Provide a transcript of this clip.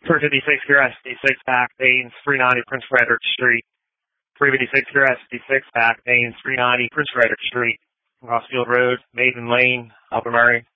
356 Crest, D6 back, Baines, 390 Prince Frederick Street. 356 Crest, D6 back, Baines, 390 Prince Frederick Street. Rossfield Road, Maiden Lane, Upper Murray.